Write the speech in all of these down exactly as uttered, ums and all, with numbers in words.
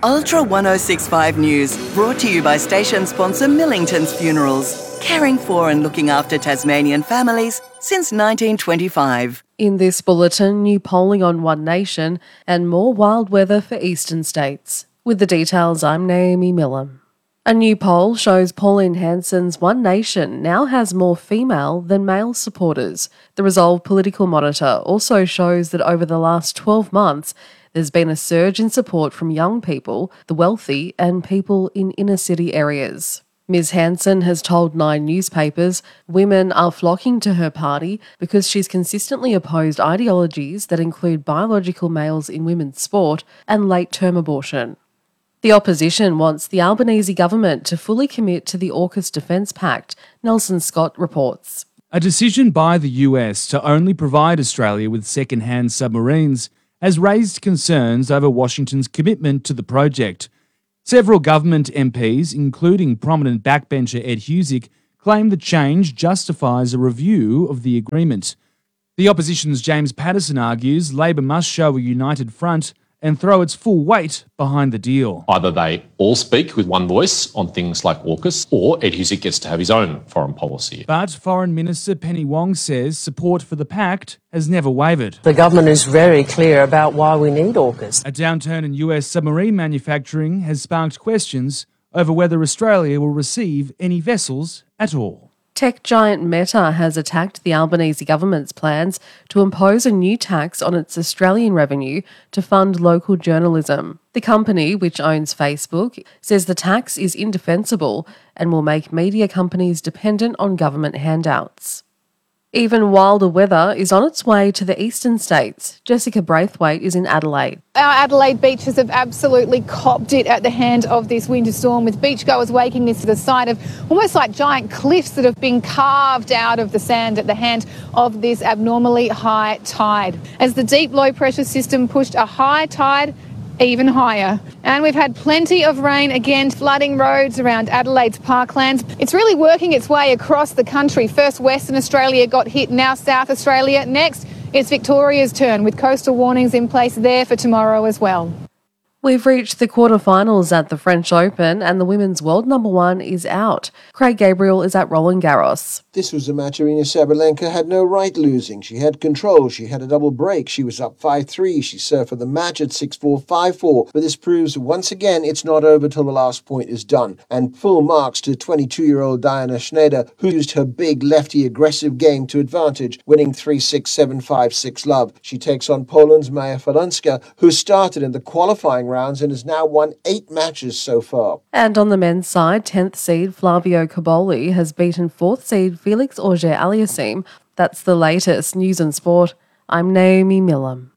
Ultra ten sixty-five News, brought to you by station sponsor Millington's Funerals, caring for and looking after Tasmanian families since nineteen twenty-five. In this bulletin, new polling on One Nation and more wild weather for eastern states. With the details, I'm Naomi Millam. A new poll shows Pauline Hanson's One Nation now has more female than male supporters. The Resolve Political Monitor also shows that over the last twelve months, there's been a surge in support from young people, the wealthy, and people in inner city areas. Miz Hanson has told Nine newspapers women are flocking to her party because she's consistently opposed ideologies that include biological males in women's sport and late-term abortion. The opposition wants the Albanese government to fully commit to the AUKUS Defence Pact, Nelson Scott reports. A decision by the U S to only provide Australia with second-hand submarines has raised concerns over Washington's commitment to the project. Several government M Ps, including prominent backbencher Ed Husic, claim the change justifies a review of the agreement. The opposition's James Paterson argues Labor must show a united front and throw its full weight behind the deal. Either they all speak with one voice on things like AUKUS, or Ed Husic gets to have his own foreign policy. But Foreign Minister Penny Wong says support for the pact has never wavered. The government is very clear about why we need AUKUS. A downturn in U S submarine manufacturing has sparked questions over whether Australia will receive any vessels at all. Tech giant Meta has attacked the Albanese government's plans to impose a new tax on its Australian revenue to fund local journalism. The company, which owns Facebook, says the tax is indefensible and will make media companies dependent on government handouts. Even wilder weather is on its way to the eastern states. Jessica Braithwaite is in Adelaide. Our Adelaide beaches have absolutely copped it at the hand of this winter storm, with beachgoers waking this to the sight of almost like giant cliffs that have been carved out of the sand at the hand of this abnormally high tide. As the deep low pressure system pushed a high tide even higher. And we've had plenty of rain again, flooding roads around Adelaide's parklands. It's really working its way across the country. First Western Australia got hit, now South Australia. Next, it's Victoria's turn, with coastal warnings in place there for tomorrow as well. We've reached the quarterfinals at the French Open and the women's world number one is out. Craig Gabriel is at Roland Garros. This was a match Aryna Sabalenka had no right losing. She had control. She had a double break. She was up five three. She served for the match at six four, five four. But this proves once again it's not over till the last point is done. And full marks to twenty-two-year-old Diana Schneider, who used her big lefty aggressive game to advantage, winning three six, seven five, six love. She takes on Poland's Maja Faluńska, who started in the qualifying rounds and has now won eight matches so far. And on the men's side, tenth seed Flavio Cobolli has beaten fourth seed Felix Auger-Aliassime. That's the latest news and sport. I'm Naomi Millam.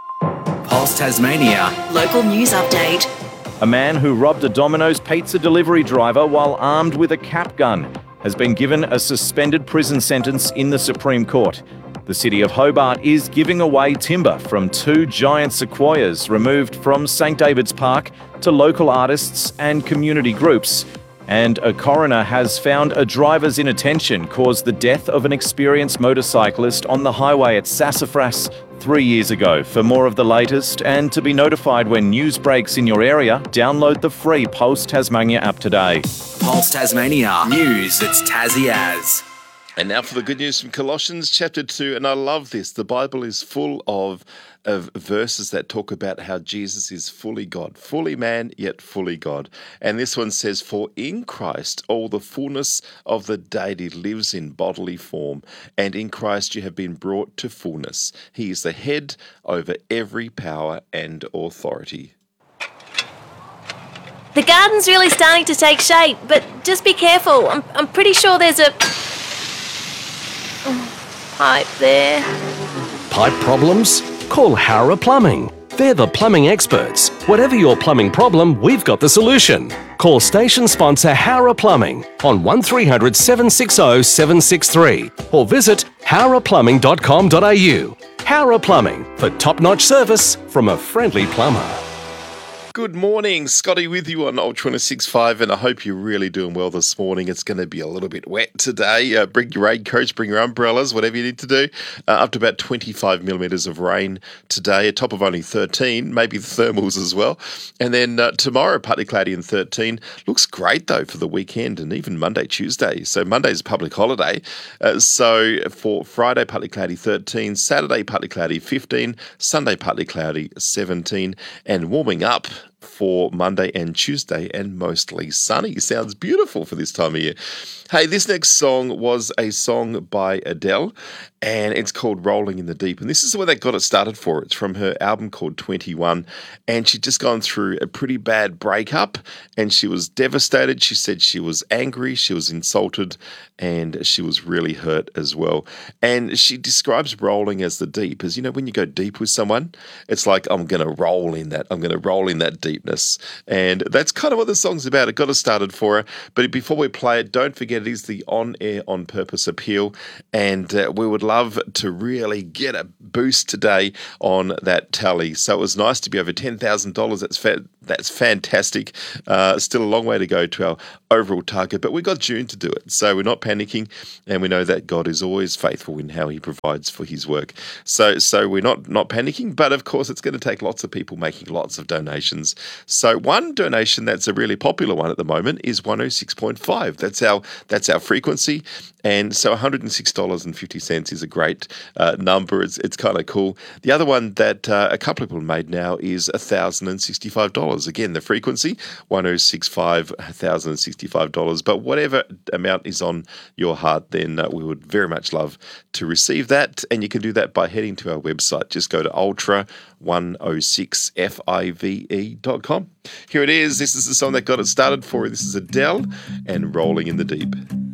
Pulse Tasmania. Local news update. A man who robbed a Domino's pizza delivery driver while armed with a cap gun has been given a suspended prison sentence in the Supreme Court. The City of Hobart is giving away timber from two giant sequoias removed from St David's Park to local artists and community groups. And a coroner has found a driver's inattention caused the death of an experienced motorcyclist on the highway at Sassafras three years ago. For more of the latest and to be notified when news breaks in your area, download the free Pulse Tasmania app today. Pulse Tasmania. News that's Tassie as. And now for the good news from Colossians chapter two. And I love this. The Bible is full of, of verses that talk about how Jesus is fully God, fully man, yet fully God. And this one says, "For in Christ all the fullness of the deity lives in bodily form, and in Christ you have been brought to fullness. He is the head over every power and authority." The garden's really starting to take shape, but just be careful. I'm, I'm pretty sure there's a pipe there. Pipe problems? Call Howrah Plumbing. They're the plumbing experts. Whatever your plumbing problem, we've got the solution. Call station sponsor Howrah Plumbing on one three hundred, seven six zero, seven six three or visit howrah plumbing dot com dot a u. Howrah Plumbing, for top-notch service from a friendly plumber. Good morning, Scotty with you on Ultra one oh six point five, and I hope you're really doing well this morning. It's going to be a little bit wet today. Uh, bring your raincoats, bring your umbrellas, whatever you need to do. Uh, up to about twenty-five millimetres of rain today, a top of only thirteen, maybe the thermals as well. And then uh, tomorrow, partly cloudy and thirteen. Looks great, though, for the weekend and even Monday, Tuesday. So Monday's a public holiday. Uh, so for Friday, partly cloudy thirteen, Saturday, partly cloudy fifteen, Sunday, partly cloudy seventeen, and warming up for Monday and Tuesday, and mostly sunny. Sounds beautiful for this time of year. Hey, this next song was a song by Adele, and it's called Rolling in the Deep. And this is where they got it started for. It's from her album called twenty-one, and she'd just gone through a pretty bad breakup, and she was devastated. She said she was angry, she was insulted, and she was really hurt as well. And she describes rolling as the deep, as, you know, when you go deep with someone, it's like, I'm going to roll in that. I'm going to roll in that deepness. And that's kind of what the song's about. It got us started for her. But before we play it, don't forget it is the On Air On Purpose appeal. And uh, we would love to really get a boost today on that tally. So it was nice to be over ten thousand dollars. That's fa- that's fantastic. Uh, still a long way to go to our overall target, but we got June to do it. So we're not panicking, and we know that God is always faithful in how he provides for his work. So so we're not, not panicking, but of course it's going to take lots of people making lots of donations. So one donation that's a really popular one at the moment is one oh six point five. That's our that's our frequency. And so one hundred six dollars and fifty cents is a great uh, number. It's it's kind of cool. The other one that uh, a couple of people made now is one thousand sixty-five dollars. Again, the frequency, one oh six five, one thousand sixty-five dollars. But whatever amount is on your heart, then uh, we would very much love to receive that. And you can do that by heading to our website. Just go to ultra one oh six five dot com. Here it is. This is the song that got it started for you. This is Adele and Rolling in the Deep.